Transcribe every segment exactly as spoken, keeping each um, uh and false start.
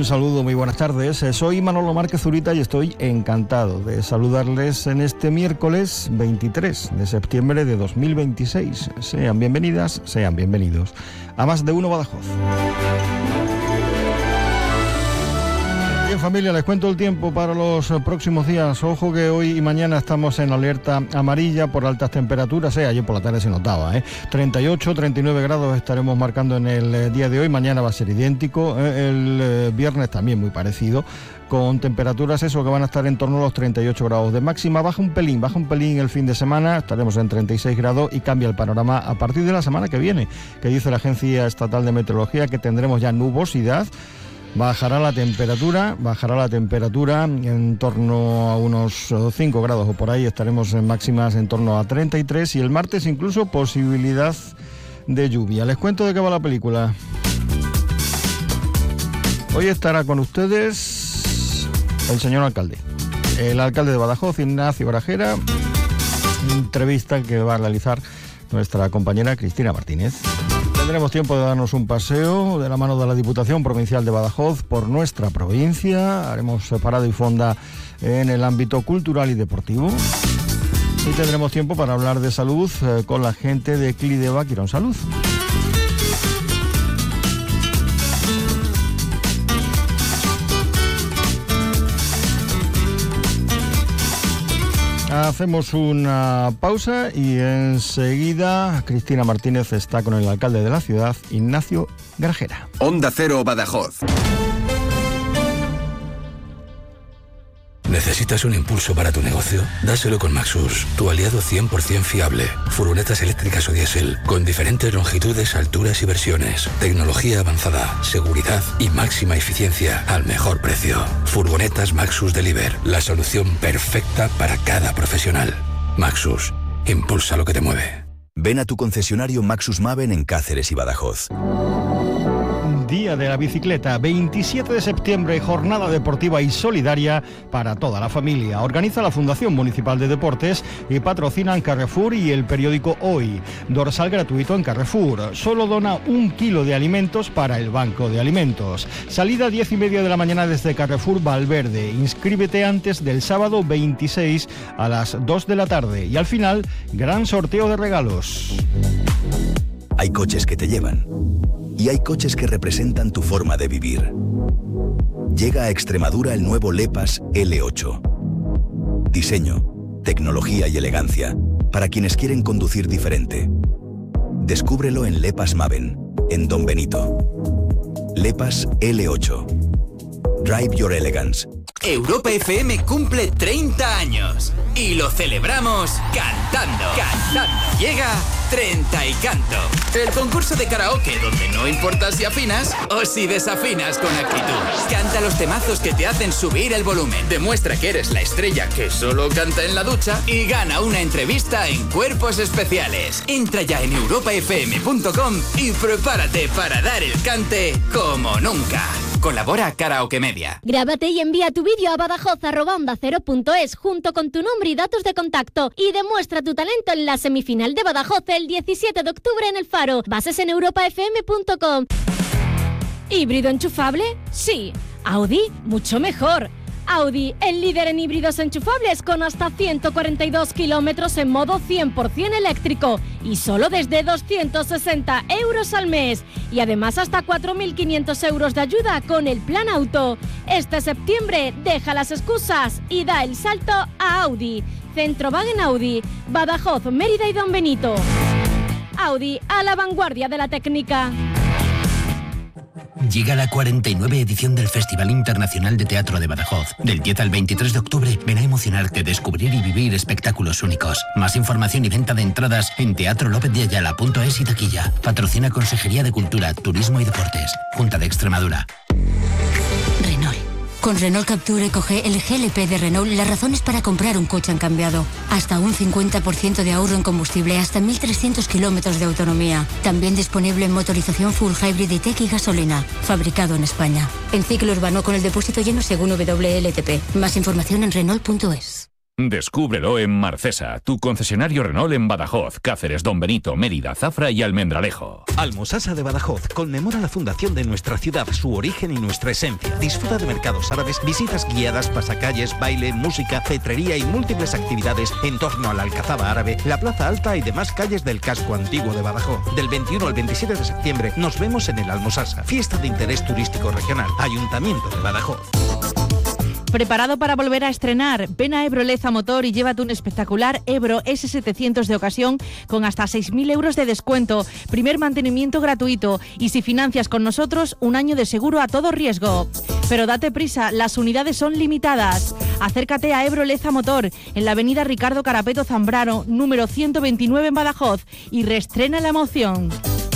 saludo, muy buenas tardes. Soy Manolo Márquez Zurita y estoy encantado de saludarles en este miércoles veintitrés de septiembre de dos mil veintiséis. Sean bienvenidas, sean bienvenidos a Más de Uno Badajoz. Bien, familia, les cuento el tiempo para los próximos días. Ojo que hoy y mañana estamos en alerta amarilla por altas temperaturas. Eh, ayer por la tarde se notaba, ¿eh? treinta y ocho, treinta y nueve grados estaremos marcando en el eh, día de hoy. Mañana va a ser idéntico. Eh, el eh, viernes también muy parecido, con temperaturas eso que van a estar en torno a los treinta y ocho grados de máxima. Baja un pelín, baja un pelín el fin de semana, estaremos en treinta y seis grados y cambia el panorama a partir de la semana que viene, que dice la Agencia Estatal de Meteorología que tendremos ya nubosidad. Bajará la temperatura, bajará la temperatura en torno a unos cinco grados o por ahí, estaremos en máximas en torno a treinta y tres y el martes incluso posibilidad de lluvia. Les cuento de qué va la película. Hoy estará con ustedes el señor alcalde, el alcalde de Badajoz, Ignacio Grajera, entrevista que va a realizar nuestra compañera Cristina Martínez. Tendremos tiempo de darnos un paseo de la mano de la Diputación Provincial de Badajoz por nuestra provincia. Haremos parada y fonda en el ámbito cultural y deportivo. Y tendremos tiempo para hablar de salud eh, con la gente de Clideva Quirón Salud. Hacemos una pausa y enseguida Cristina Martínez está con el alcalde de la ciudad, Ignacio Grajera. Onda Cero Badajoz. ¿Necesitas un impulso para tu negocio? Dáselo con Maxus, tu aliado cien por ciento fiable. Furgonetas eléctricas o diésel, con diferentes longitudes, alturas y versiones. Tecnología avanzada, seguridad y máxima eficiencia al mejor precio. Furgonetas Maxus Deliver, la solución perfecta para cada profesional. Maxus, impulsa lo que te mueve. Ven a tu concesionario Maxus Maven en Cáceres y Badajoz. Día de la Bicicleta, veintisiete de septiembre, jornada deportiva y solidaria para toda la familia. Organiza la Fundación Municipal de Deportes y patrocinan Carrefour y el periódico Hoy. Dorsal gratuito en Carrefour. Solo dona un kilo de alimentos para el Banco de Alimentos. Salida diez y media de la mañana desde Carrefour Valverde. Inscríbete antes del sábado veintiséis a las dos de la tarde. Y al final, gran sorteo de regalos. Hay coches que te llevan. Y hay coches que representan tu forma de vivir. Llega a Extremadura el nuevo Lepas ele ocho. Diseño, tecnología y elegancia para quienes quieren conducir diferente. Descúbrelo en Lepas Maven, en Don Benito. Lepas ele ocho. Drive your elegance. Europa F M cumple treinta años y lo celebramos cantando. Cantando. Llega Treinta y Canto, el concurso de karaoke donde no importa si afinas o si desafinas con actitud. Canta los temazos que te hacen subir el volumen. Demuestra que eres la estrella que solo canta en la ducha y gana una entrevista en Cuerpos Especiales. Entra ya en europa f m punto com y prepárate para dar el cante como nunca. Colabora Karaoke Media. Grábate y envía tu vídeo a badajoz arroba onda cero punto es junto con tu nombre y datos de contacto y demuestra tu talento en la semifinal de Badajoz el diecisiete de octubre en El Faro. Bases en europa f m punto com. ¿Híbrido enchufable? Sí. ¿Audi? Mucho mejor. Audi, el líder en híbridos enchufables con hasta ciento cuarenta y dos kilómetros en modo cien por ciento eléctrico y solo desde doscientos sesenta euros al mes. Y además hasta cuatro mil quinientos euros de ayuda con el plan auto. Este septiembre deja las excusas y da el salto a Audi. Centrowagen Audi, Badajoz, Mérida y Don Benito. Audi, a la vanguardia de la técnica. Llega la cuarenta y nueve edición del Festival Internacional de Teatro de Badajoz. Del diez al veintitrés de octubre, ven a emocionarte, descubrir y vivir espectáculos únicos. Más información y venta de entradas en teatro lópez de ayala punto es y taquilla. Patrocina Consejería de Cultura, Turismo y Deportes. Junta de Extremadura. Renault. Con Renault Capture Eco-G, el G L P de Renault, las razones para comprar un coche han cambiado. Hasta un cincuenta por ciento de ahorro en combustible, hasta mil trescientos kilómetros de autonomía. También disponible en motorización full hybrid y tech y gasolina. Fabricado en España. En ciclo urbano con el depósito lleno según W L T P. Más información en renault punto es. Descúbrelo en Marcesa, tu concesionario Renault en Badajoz, Cáceres, Don Benito, Mérida, Zafra y Almendralejo. Almosasa de Badajoz conmemora la fundación de nuestra ciudad, su origen y nuestra esencia. Disfruta de mercados árabes, visitas guiadas, pasacalles, baile, música, cetrería y múltiples actividades en torno a la Alcazaba Árabe, la Plaza Alta y demás calles del casco antiguo de Badajoz. Del veintiuno al veintisiete de septiembre nos vemos en el Almosasa, fiesta de interés turístico regional, Ayuntamiento de Badajoz. ¿Preparado para volver a estrenar? Ven a Ebro Leza Motor y llévate un espectacular Ebro ese setecientos de ocasión con hasta seis mil euros de descuento, primer mantenimiento gratuito y si financias con nosotros, un año de seguro a todo riesgo. Pero date prisa, las unidades son limitadas. Acércate a Ebro Leza Motor en la avenida Ricardo Carapeto Zambrano, número ciento veintinueve en Badajoz y reestrena la emoción.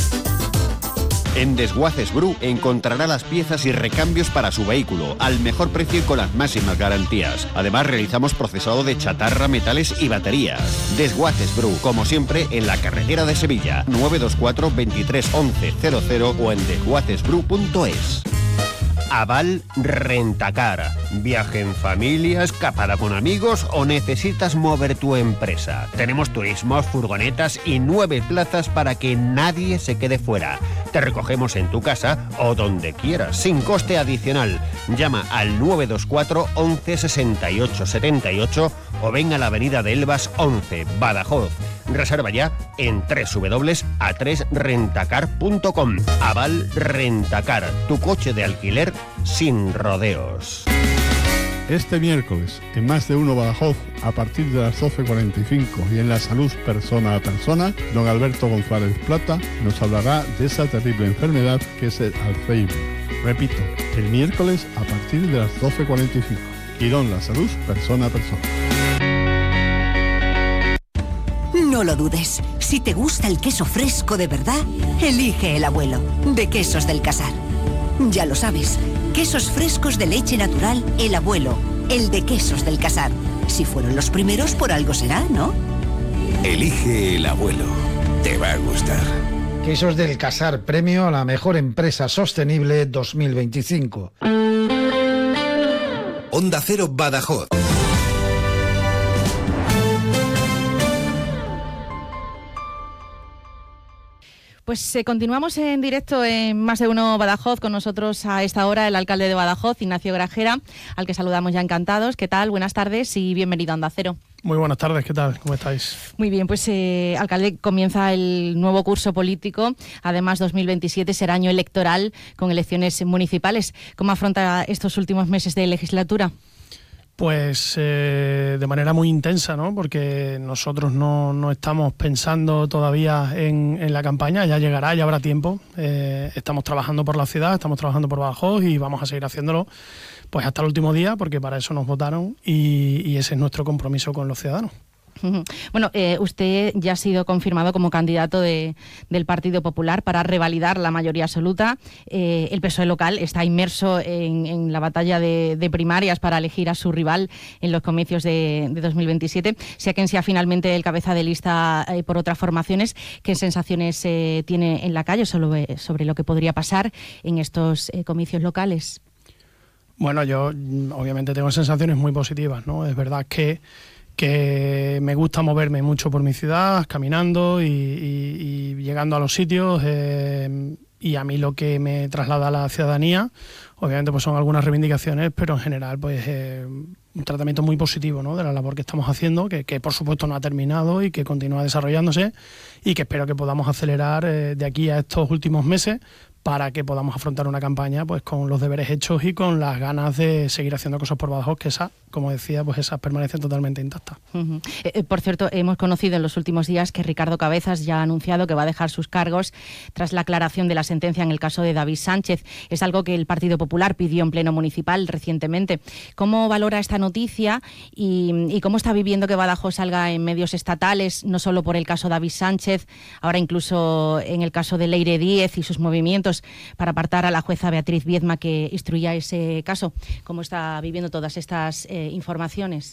En Desguaces Bru encontrará las piezas y recambios para su vehículo al mejor precio y con las máximas garantías. Además realizamos procesado de chatarra, metales y baterías. Desguaces Bru, como siempre, en la carretera de Sevilla, nueve dos cuatro, veintitrés, once, cero cero o en desguaces bru punto es. Aval Rentacar. Viaje en familia, escapada con amigos o necesitas mover tu empresa. Tenemos turismos, furgonetas y nueve plazas para que nadie se quede fuera. Te recogemos en tu casa o donde quieras, sin coste adicional. Llama al nueve dos cuatro, once, sesenta y ocho, setenta y ocho o ven a la avenida de Elvas once, Badajoz. Reserva ya en doble u doble u doble u punto a tres rentacar punto com. Aval Rentacar, tu coche de alquiler sin rodeos. Este miércoles, en Más de Uno Badajoz, a partir de las doce cuarenta y cinco y en La Salud Persona a Persona, don Alberto González Plata nos hablará de esa terrible enfermedad que es el Alzheimer. Repito, el miércoles a partir de las doce cuarenta y cinco. Y don La Salud Persona a Persona. No lo dudes, si te gusta el queso fresco de verdad, elige El Abuelo, de Quesos del Casar. Ya lo sabes, quesos frescos de leche natural, El Abuelo, el de Quesos del Casar. Si fueron los primeros, por algo será, ¿no? Elige El Abuelo, te va a gustar. Quesos del Casar, premio a la mejor empresa sostenible dos mil veinticinco. Onda Cero Badajoz. Pues eh, continuamos en directo en Más de Uno Badajoz, con nosotros a esta hora el alcalde de Badajoz, Ignacio Grajera, al que saludamos ya encantados. ¿Qué tal? Buenas tardes y bienvenido a Onda Cero. Muy buenas tardes, ¿qué tal? ¿Cómo estáis? Muy bien, pues eh, alcalde, comienza el nuevo curso político. Además, dos mil veintisiete será año electoral con elecciones municipales. ¿Cómo afronta estos últimos meses de legislatura? Pues eh, de manera muy intensa, ¿no? Porque nosotros no, no estamos pensando todavía en, en la campaña, ya llegará, ya habrá tiempo. Eh, estamos trabajando por la ciudad, estamos trabajando por Badajoz y vamos a seguir haciéndolo pues hasta el último día, porque para eso nos votaron y, y ese es nuestro compromiso con los ciudadanos. Bueno, eh, usted ya ha sido confirmado como candidato de, del Partido Popular para revalidar la mayoría absoluta. Eh, el P S O E local está inmerso en, en la batalla de, de primarias para elegir a su rival en los comicios de, de dos mil veintisiete. Sea quien sea finalmente el cabeza de lista eh, por otras formaciones, ¿qué sensaciones eh, tiene en la calle sobre, sobre lo que podría pasar en estos eh, comicios locales? Bueno, yo obviamente tengo sensaciones muy positivas, ¿no? Es verdad que que me gusta moverme mucho por mi ciudad, caminando y, y, y llegando a los sitios, eh, y a mí lo que me traslada la ciudadanía, obviamente pues son algunas reivindicaciones, pero en general pues eh, un tratamiento muy positivo, ¿no?, de la labor que estamos haciendo, que, que por supuesto no ha terminado y que continúa desarrollándose y que espero que podamos acelerar eh, de aquí a estos últimos meses, para que podamos afrontar una campaña pues con los deberes hechos y con las ganas de seguir haciendo cosas por Badajoz, que esas, como decía, pues esas permanecen totalmente intactas. Uh-huh. Eh, por cierto, hemos conocido en los últimos días que Ricardo Cabezas ya ha anunciado que va a dejar sus cargos tras la aclaración de la sentencia en el caso de David Sánchez. Es algo que el Partido Popular pidió en pleno municipal recientemente. ¿Cómo valora esta noticia y, y cómo está viviendo que Badajoz salga en medios estatales, no solo por el caso David Sánchez, ahora incluso en el caso de Leire Díez y sus movimientos para apartar a la jueza Beatriz Viedma que instruía ese caso? ¿Cómo está viviendo todas estas eh, informaciones?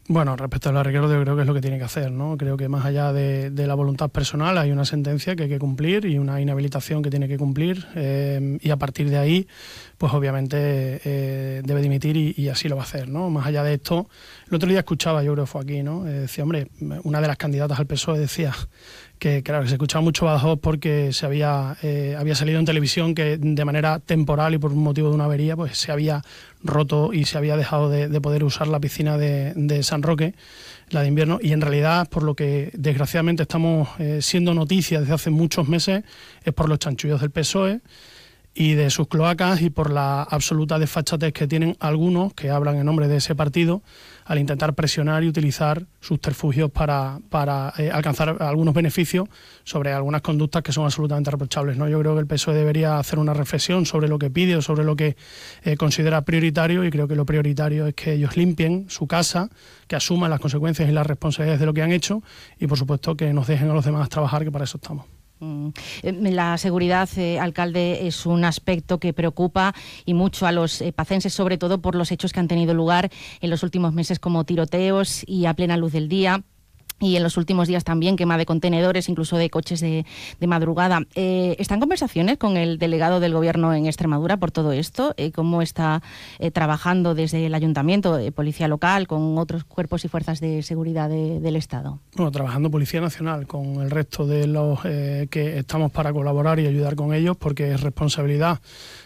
Bueno, respecto a la Ricardo, yo creo que es lo que tiene que hacer, ¿no? Creo que más allá de, de la voluntad personal hay una sentencia que hay que cumplir y una inhabilitación que tiene que cumplir, eh, y a partir de ahí, pues obviamente eh, debe dimitir y, y así lo va a hacer, ¿no? Más allá de esto, el otro día escuchaba, yo creo que fue aquí, ¿no? Eh, decía, hombre, una de las candidatas al P S O E decía que, claro, que se escuchaba mucho Badajoz porque se había, eh, había salido en televisión que de manera temporal y por un motivo de una avería, pues se había roto y se había dejado de, de poder usar la piscina de, de San Roque, la de invierno, y en realidad, por lo que desgraciadamente estamos eh, siendo noticia desde hace muchos meses, es por los chanchullos del P S O E y de sus cloacas y por la absoluta desfachatez que tienen algunos que hablan en nombre de ese partido al intentar presionar y utilizar subterfugios para, para eh, alcanzar algunos beneficios sobre algunas conductas que son absolutamente reprochables, ¿no? Yo creo que el P S O E debería hacer una reflexión sobre lo que pide o sobre lo que eh, considera prioritario, y creo que lo prioritario es que ellos limpien su casa, que asuman las consecuencias y las responsabilidades de lo que han hecho y, por supuesto, que nos dejen a los demás trabajar, que para eso estamos. La seguridad, eh, alcalde, es un aspecto que preocupa y mucho a los eh, pacenses, sobre todo por los hechos que han tenido lugar en los últimos meses, como tiroteos y a plena luz del día. Y en los últimos días también quema de contenedores, incluso de coches de, de madrugada. Eh, ¿Está en conversaciones con el delegado del Gobierno en Extremadura por todo esto? Eh, ¿Cómo está eh, trabajando desde el Ayuntamiento, de Policía Local, con otros cuerpos y fuerzas de seguridad de, del Estado? Bueno, trabajando Policía Nacional con el resto de los eh, que estamos para colaborar y ayudar con ellos, porque es responsabilidad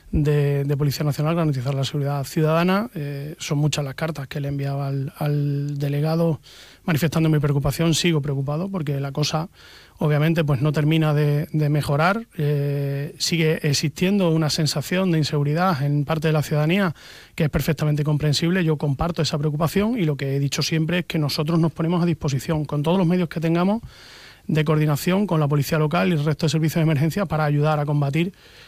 De, de Policía Nacional garantizar la seguridad ciudadana. Eh, son muchas las cartas que le enviaba al, al delegado manifestando mi preocupación. Sigo preocupado porque la cosa obviamente pues no termina de, de mejorar. Eh, sigue existiendo una sensación de inseguridad en parte de la ciudadanía que es perfectamente comprensible. Yo comparto esa preocupación y lo que he dicho siempre es que nosotros nos ponemos a disposición con todos los medios que tengamos de coordinación con la Policía Local y el resto de servicios de emergencia para ayudar a combatir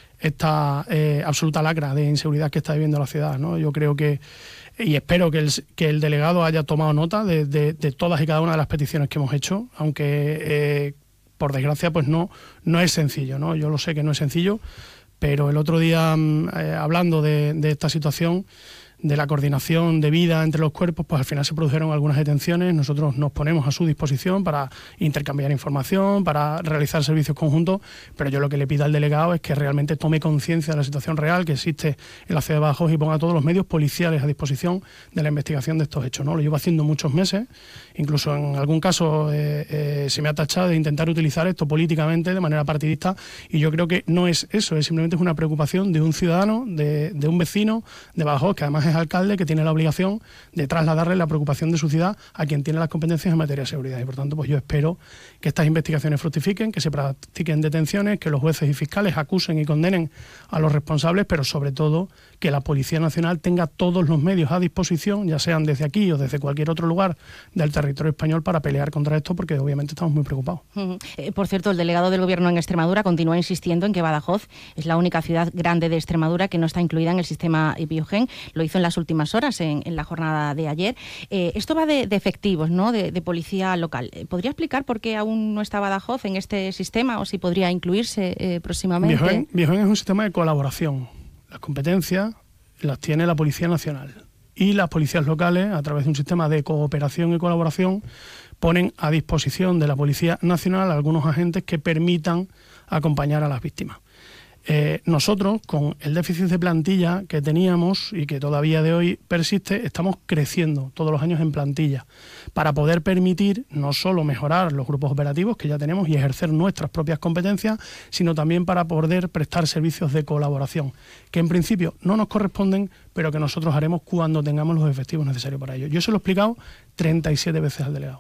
esta eh, absoluta lacra de inseguridad que está viviendo la ciudad, ¿no? Yo creo que, y espero que el, que el delegado haya tomado nota de, de, de todas y cada una de las peticiones que hemos hecho, aunque eh, por desgracia pues no, no es sencillo, ¿no? Yo lo sé que no es sencillo, pero el otro día eh, hablando de, de esta situación, de la coordinación debida entre los cuerpos, pues al final se produjeron algunas detenciones. Nosotros nos ponemos a su disposición para intercambiar información, para realizar servicios conjuntos, pero yo lo que le pido al delegado es que realmente tome conciencia de la situación real que existe en la ciudad de Badajoz y ponga todos los medios policiales a disposición de la investigación de estos hechos, ¿no? Lo llevo haciendo muchos meses, incluso en algún caso eh, eh, se me ha tachado de intentar utilizar esto políticamente de manera partidista, y yo creo que no es eso, es simplemente es una preocupación de un ciudadano, de, de un vecino de Badajoz, que además es alcalde, que tiene la obligación de trasladarle la preocupación de su ciudad a quien tiene las competencias en materia de seguridad. Y por tanto, pues yo espero que estas investigaciones fructifiquen, que se practiquen detenciones, que los jueces y fiscales acusen y condenen a los responsables, pero sobre todo que la Policía Nacional tenga todos los medios a disposición, ya sean desde aquí o desde cualquier otro lugar del territorio español, para pelear contra esto, porque obviamente estamos muy preocupados. Uh-huh. Eh, por cierto, el delegado del Gobierno en Extremadura continúa insistiendo en que Badajoz es la única ciudad grande de Extremadura que no está incluida en el sistema Biogen. Lo hizo en las últimas horas, en, en la jornada de ayer. Eh, esto va de, de efectivos, ¿no?, de, de policía local. ¿Podría explicar por qué aún no está Badajoz en este sistema, o si podría incluirse eh, próximamente? Biogen, Biogen es un sistema de colaboración. Las competencias las tiene la Policía Nacional, y las policías locales, a través de un sistema de cooperación y colaboración, ponen a disposición de la Policía Nacional algunos agentes que permitan acompañar a las víctimas. Eh, nosotros, con el déficit de plantilla que teníamos y que todavía de hoy persiste, estamos creciendo todos los años en plantilla para poder permitir no solo mejorar los grupos operativos que ya tenemos y ejercer nuestras propias competencias, sino también para poder prestar servicios de colaboración, que en principio no nos corresponden, pero que nosotros haremos cuando tengamos los efectivos necesarios para ello. Yo se lo he explicado treinta y siete veces al delegado,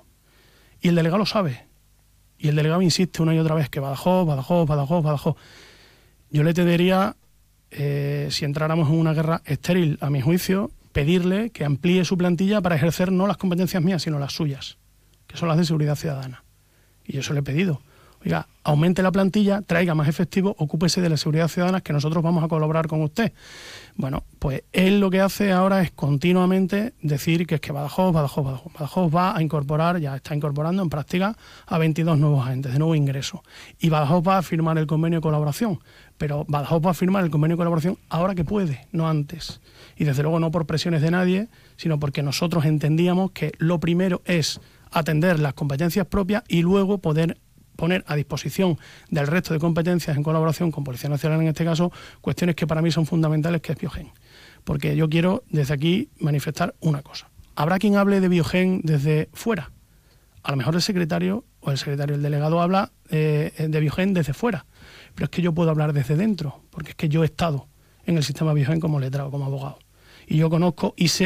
y el delegado lo sabe, y el delegado insiste una y otra vez que Badajoz, Badajoz, Badajoz, Badajoz. Yo le tendría, eh, si entráramos en una guerra estéril, a mi juicio, pedirle que amplíe su plantilla para ejercer no las competencias mías, sino las suyas, que son las de seguridad ciudadana. Y yo se lo he pedido. oiga, aumente la plantilla, traiga más efectivo, ocúpese de la seguridad ciudadana, que nosotros vamos a colaborar con usted. Bueno, pues él lo que hace ahora es continuamente decir que es que Badajoz, Badajoz, Badajoz, Badajoz va a incorporar, ya está incorporando en práctica a veintidós nuevos agentes de nuevo ingreso. Y Badajoz va a firmar el convenio de colaboración, pero Badajoz va a firmar el convenio de colaboración ahora que puede, no antes. Y desde luego no por presiones de nadie, sino porque nosotros entendíamos que lo primero es atender las competencias propias y luego poder poner a disposición del resto de competencias en colaboración con Policía Nacional, en este caso, cuestiones que para mí son fundamentales, que es Biogen. Porque yo quiero desde aquí manifestar una cosa. Habrá quien hable de Biogen desde fuera. A lo mejor el secretario o el secretario, el delegado, habla eh, de Biogen desde fuera. Pero es que yo puedo hablar desde dentro, porque es que yo he estado en el sistema Biogen como letrado, como abogado. Y yo conozco y sé